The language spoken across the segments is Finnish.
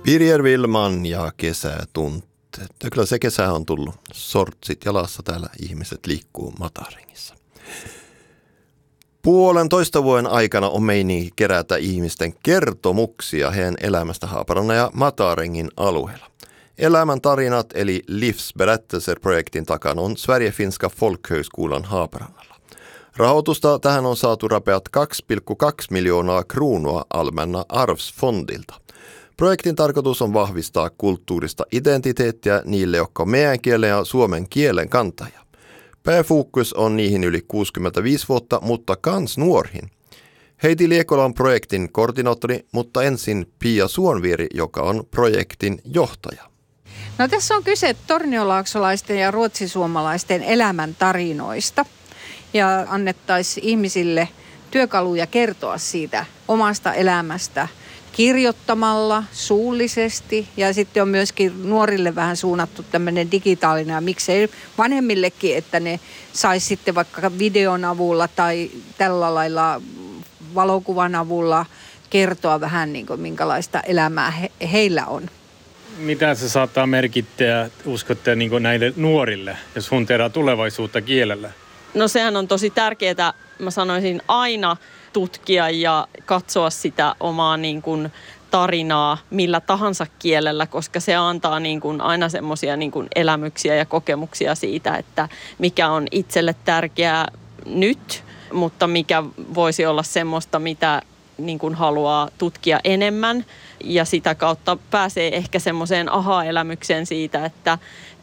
Birger Willman ja kesätunteet. Ja kyllä se kesä on tullut. Sortsit jalassa täällä ihmiset liikkuu Mataringissa. 1,5 vuoden aikana on meininki kerätä ihmisten kertomuksia heidän elämästä Haaparannan ja Mataringin alueella. Elämän tarinat eli Livsberättelser-projektin takana on Sverige-finska folkhögskolan Haaparannalla. Rahoitusta tähän on saatu rapeat 2,2 miljoonaa kruunua Allmänna arvsfondilta. Projektin tarkoitus on vahvistaa kulttuurista identiteettiä niille, jotka on meidän kielen ja suomen kielen kantaja. Pääfokus on niihin yli 65 vuotta, mutta kans nuoriin. Heidi Liekola on projektin koordinaattori, mutta ensin Pia Suonvieri, joka on projektin johtaja. No, tässä on kyse torniolaaksolaisten ja ruotsisuomalaisten elämäntarinoista ja annettaisiin ihmisille työkaluja kertoa siitä omasta elämästä kirjoittamalla, suullisesti ja sitten on myöskin nuorille vähän suunnattu tämmöinen digitaalinen ja miksei vanhemmillekin, että ne saisi sitten vaikka videon avulla tai tällä lailla valokuvan avulla kertoa vähän niin kuin minkälaista elämää heillä on. Mitä se saattaa merkittää, uskotte, niin kuin näille nuorille, jos hunteraa tulevaisuutta kielellä? No sehän on tosi tärkeää, mä sanoisin aina tutkia ja katsoa sitä omaa niin kuin tarinaa millä tahansa kielellä, koska se antaa niin kuin aina semmoisia niin kuin elämyksiä ja kokemuksia siitä, että mikä on itselle tärkeää nyt, mutta mikä voisi olla semmoista, mitä niin kuin haluaa tutkia enemmän. Ja sitä kautta pääsee ehkä semmoiseen aha-elämykseen siitä, että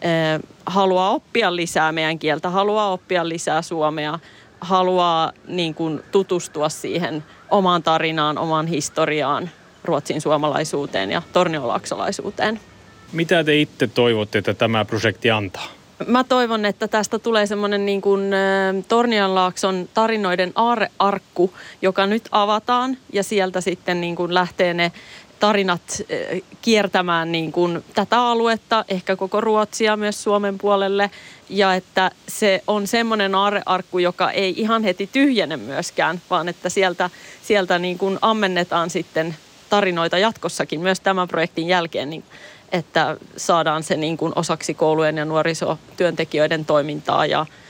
haluaa oppia lisää meidän kieltä, haluaa oppia lisää suomea, haluaa niin kuin tutustua siihen omaan tarinaan, omaan historiaan, ruotsin suomalaisuuteen ja torniolaaksolaisuuteen. Mitä te itse toivotte, että tämä projekti antaa? Mä toivon, että tästä tulee semmoinen niin kuin Tornionlaakson tarinoiden aarrearkku, joka nyt avataan ja sieltä sitten niin kuin lähtee ne tarinat kiertämään niin kuin tätä aluetta, ehkä koko Ruotsia myös Suomen puolelle. Ja että se on semmoinen aarrearkku, joka ei ihan heti tyhjene myöskään, vaan että sieltä niin kuin ammennetaan sitten tarinoita jatkossakin myös tämän projektin jälkeen, niin että saadaan se niin kuin osaksi koulujen ja nuorisotyöntekijöiden toimintaa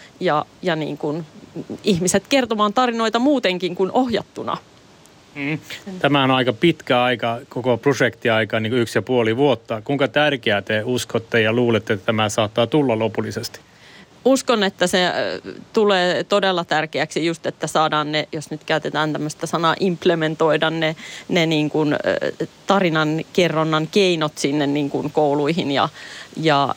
ja niin kuin ihmiset kertomaan tarinoita muutenkin kuin ohjattuna. Tämä on aika pitkä aika, koko projektiaika, niin kuin 1,5 vuotta. Kuinka tärkeää te uskotte ja luulette, että tämä saattaa tulla lopullisesti? Uskon, että se tulee todella tärkeäksi just, että saadaan ne, jos nyt käytetään tämmöistä sanaa, implementoida ne niin kuin tarinan kerronnan keinot sinne niin kuin kouluihin ja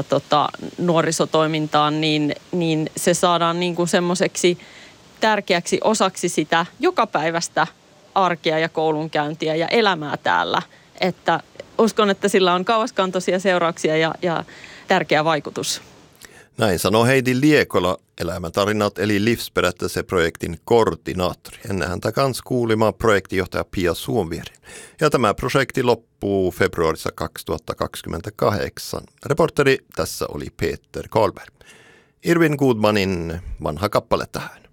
nuorisotoimintaan, niin se saadaan niin kuin semmoiseksi tärkeäksi osaksi sitä jokapäiväistä arkea ja koulunkäyntiä ja elämää täällä. Että uskon, että sillä on kauaskantoisia seurauksia ja tärkeä vaikutus. Näin sanoo Heidi Liekola, elämäntarinat eli Livsberättelser-projektin koordinaattori. Ennen häntä kans kuulimaan projektijohtaja Pia Suonvieri. Ja tämä projekti loppuu februarissa 2028. Reporteri tässä oli Peter Karlberg. Irvin Goodmanin vanha kappale tähän.